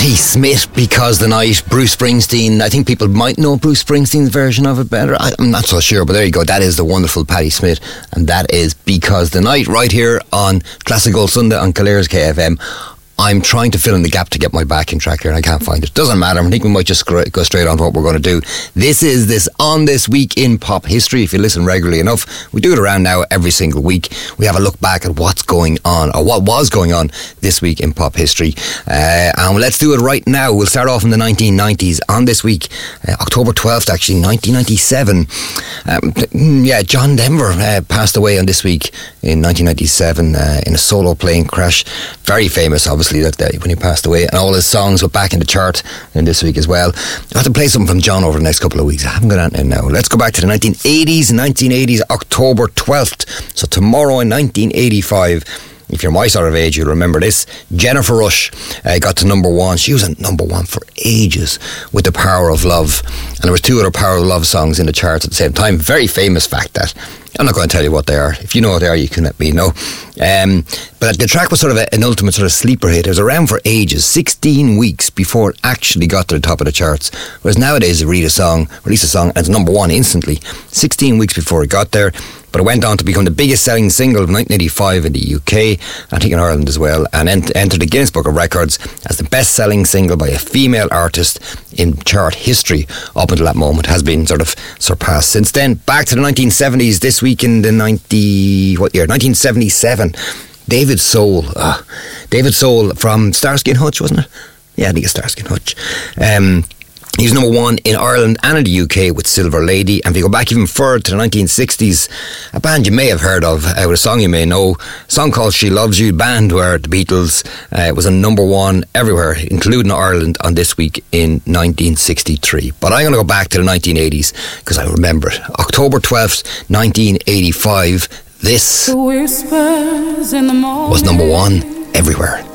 Patti Smith, Because the Night. Bruce Springsteen. I think people might know Bruce Springsteen's version of it better. I'm not so sure, but there you go. That is the wonderful Patti Smith, and that is Because the Night, right here on Classic Gold Sunday on Caleres KFM. I'm trying to fill in the gap to get my backing track here and I can't find it. Doesn't matter. I think we might just go straight on to what we're going to do. This is This Week in Pop History. If you listen regularly enough, we do it around now every single week. We have a look back at what's going on, or what was going on this week in pop history. And let's do it right now. We'll start off in the 1990s. On this week, October 12th actually, 1997. John Denver passed away on this week in 1997 in a solo plane crash. Very famous, obviously, that when he passed away, and all his songs were back in the chart in this week as well. I'll have to play something from John over the next couple of weeks. I haven't got on it now. Let's go back to the 1980s, October 12th. So tomorrow in 1985, if you're my sort of age, you'll remember this. Jennifer Rush got to number one. She was at number one for ages with The Power of Love. And there was two other Power of Love songs in the charts at the same time. Very famous fact that. I'm not going to tell you what they are. If you know what they are, you can let me know. But the track was sort of an ultimate sort of sleeper hit. It was around for ages, 16 weeks before it actually got to the top of the charts. Whereas nowadays, you release a song, and it's number one instantly. 16 weeks before it got there. But it went on to become the biggest selling single of 1985 in the UK, I think in Ireland as well, and entered the Guinness Book of Records as the best selling single by a female artist in chart history. Up until that moment has been sort of surpassed since then. Back to the 1970s, this week in the 1977. David Soul from Starsky and Hutch, wasn't it? Yeah, I think it's Starsky and Hutch. He was number one in Ireland and in the UK with Silver Lady. And if you go back even further to the 1960s, a band you may have heard of, with a song you may know, a song called She Loves You, band where the Beatles was a number one everywhere, including Ireland, on this week in 1963. But I'm going to go back to the 1980s because I remember it. October 12th, 1985, this was number one everywhere.